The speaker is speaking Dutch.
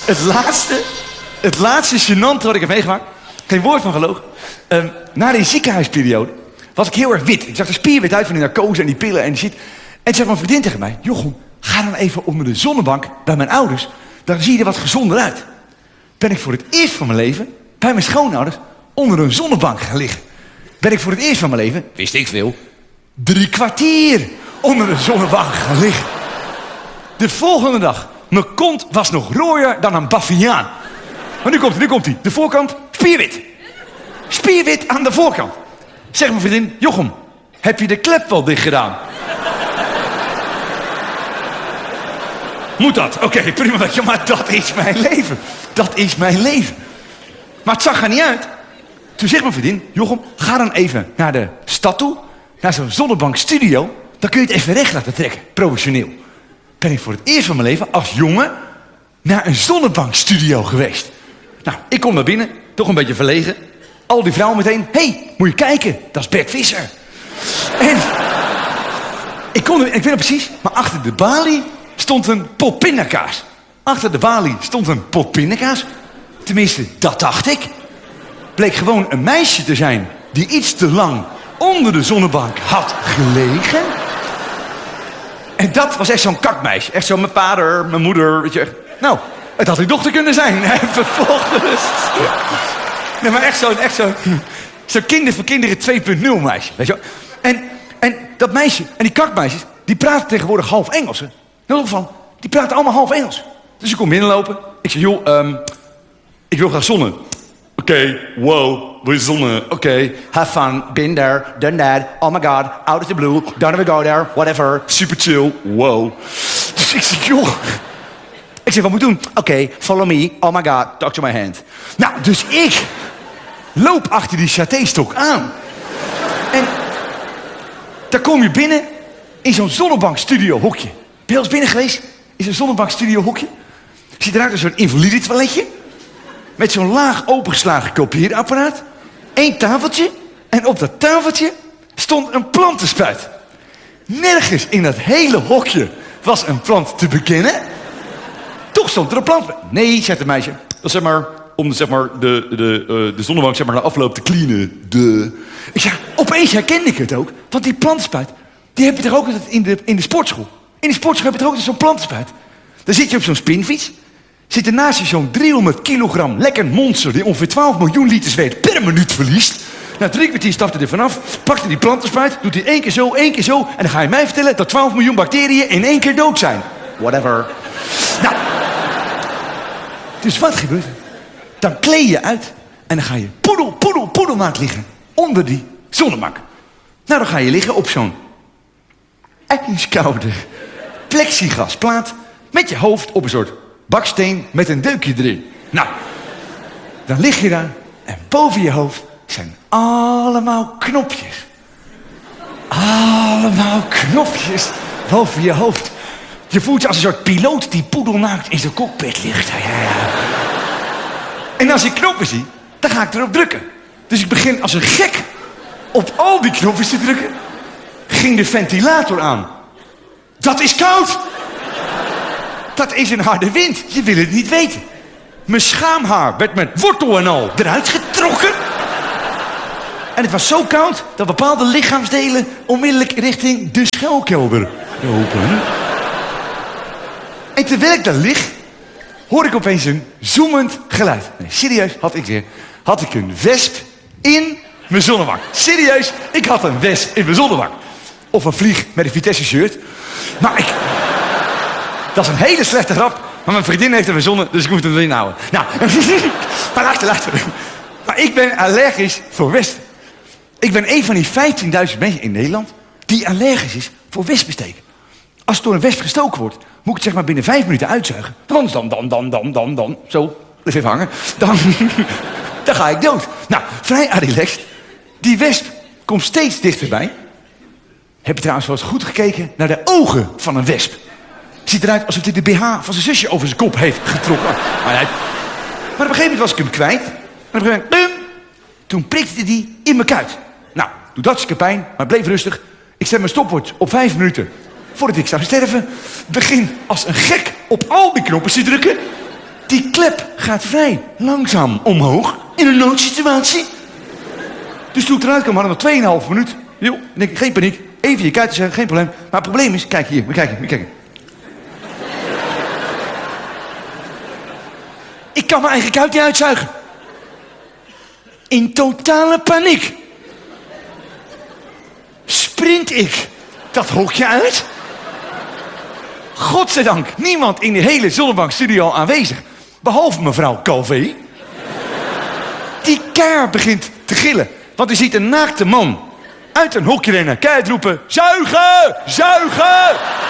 Het laatste gênante wat ik heb meegemaakt. Geen woord van gelogen. Na die ziekenhuisperiode was ik heel erg wit. Ik zag er spierwit uit van die narcose en die pillen en die shit. En toen zei mijn vriendin tegen mij: Jochem, ga dan even onder de zonnebank bij mijn ouders. Dan zie je er wat gezonder uit. Ben ik voor het eerst van mijn leven bij mijn schoonouders onder een zonnebank gaan liggen. Ben ik voor het eerst van mijn leven, wist ik veel, 3 kwartier onder een zonnebank gaan liggen. De volgende dag, mijn kont was nog rooier dan een baviaan. Maar nu komt hij. De voorkant, spierwit. Spierwit aan de voorkant. Zeg mijn vriendin: Jochem, heb je de klep wel dicht gedaan? Moet dat? Oké, prima. Ja, maar dat is mijn leven. Dat is mijn leven. Maar het zag er niet uit. Toen zegt mijn vriendin: Jochem, ga dan even naar de stad toe. Naar zo'n zonnebankstudio. Dan kun je het even recht laten trekken. Professioneel. Ben ik voor het eerst van mijn leven als jongen naar een zonnebankstudio geweest. Nou, ik kom naar binnen. Toch een beetje verlegen. Al die vrouwen meteen: hey, moet je kijken. Dat is Bert Visser. En ik weet het precies. Maar achter de balie stond een pot pindakaas. Achter de balie stond een pot pindakaas. Tenminste, dat dacht ik. Bleek gewoon een meisje te zijn die iets te lang onder de zonnebank had gelegen. En dat was echt zo'n kakmeisje. Echt zo mijn vader, mijn moeder, weet je. Nou, het had uw dochter kunnen zijn. En vervolgens... Nee, maar echt zo'n kinder voor kinderen 2.0 meisje. Weet je wel. En dat meisje, en die kakmeisjes, die praten tegenwoordig half Engels. Hè. Die praten allemaal half Engels. Dus ik kom binnenlopen. Ik zeg: joh, ik wil graag zonnen. Oké, wow, wil je zonnen? Oké, have fun, been there, done that, oh my god, out of the blue, don't ever go there, whatever, super chill, wow. Dus ik zeg: joh. Ik zeg: wat moet ik doen? Oké, follow me, oh my god, talk to my hand. Nou, dus ik loop achter die satéstok aan. En daar kom je binnen in zo'n zonnebankstudio hokje. Ben je al eens binnen geweest? In zo'n zonnebankstudio hokje? Ziet eruit als zo'n invalide toiletje. Met zo'n laag opengeslagen kopieerapparaat. 1 tafeltje. En op dat tafeltje stond een plantenspuit. Nergens in dat hele hokje was een plant te bekennen. Toch stond er een plant. Nee, zegt het meisje. Dat is zeg maar om de zonnebank zeg maar, na afloop te cleanen. Ik zeg: opeens herkende ik het ook. Want die plantenspuit, die heb je toch ook altijd in de sportschool. In de sportschool heb je toch ook zo'n plantenspuit. Dan zit je op zo'n spinfiets. Zit er naast je zo'n 300 kilogram lekker monster die ongeveer 12 miljoen liter zweet per minuut verliest. Na 3 kwartier stapt hij er vanaf, pakt hij die plantenspuit, doet hij 1 keer zo, 1 keer zo. En dan ga je mij vertellen dat 12 miljoen bacteriën in 1 keer dood zijn. Whatever. Nou, dus wat gebeurt er? Dan kleed je uit en dan ga je poedelmaat liggen onder die zonnebank. Nou, dan ga je liggen op zo'n ijskoude plexiglasplaat met je hoofd op een soort baksteen met een deukje erin. Nou, dan lig je daar en boven je hoofd zijn allemaal knopjes. Allemaal knopjes boven je hoofd. Je voelt je als een soort piloot die poedelnaakt in zijn cockpit ligt. Ja. En als ik knoppen zie, dan ga ik erop drukken. Dus ik begin als een gek op al die knopjes te drukken. Ging de ventilator aan. Dat is koud! Dat is een harde wind. Je wil het niet weten. Mijn schaamhaar werd met wortel en al eruit getrokken. En het was zo koud dat bepaalde lichaamsdelen onmiddellijk richting de schuilkelder lopen. En terwijl ik daar lig, hoor ik opeens een zoemend geluid. Nee, serieus, had ik een wesp in mijn zonnebank. Serieus, ik had een wesp in mijn zonnebank. Of een vlieg met een Vitesse-shirt. Maar dat is een hele slechte grap. Maar mijn vriendin heeft er verzonnen, dus ik moet hem erin houden. Nou, maar luister. Maar ik ben allergisch voor wespen. Ik ben een van die 15.000 mensen in Nederland die allergisch is voor wespensteken. Als het door een wesp gestoken wordt, moet ik het zeg maar binnen 5 minuten uitzuigen. Dan. Zo, even hangen. Dan ga ik dood. Nou, vrij relaxed. Die wesp komt steeds dichterbij. Heb je trouwens wel eens goed gekeken naar de ogen van een wesp? Ziet eruit alsof hij de BH van zijn zusje over zijn kop heeft getrokken. Maar op een gegeven moment was ik hem kwijt. En op een gegeven moment, toen prikte hij in mijn kuit. Nou, doet hartstikke pijn, maar bleef rustig. Ik zet mijn stopwatch op 5 minuten. Voordat ik zou sterven, begin als een gek op al die knoppen te drukken. Die klep gaat vrij langzaam omhoog in een noodsituatie. Dus toen ik eruit kwam, hadden we nog 2,5 minuut. Jo, denk ik, geen paniek. Even je kuiten zeggen, geen probleem. Maar het probleem is, kijk hier, kijk. Ik kan mijn eigen kuit niet uitzuigen. In totale paniek sprint ik dat hokje uit. Godzijdank niemand in de hele Zonnebank-studio aanwezig. Behalve mevrouw Calvé. Die keihard begint te gillen. Want u ziet een naakte man uit een hokje rennen. Keihard roepen, zuigen! Zuigen!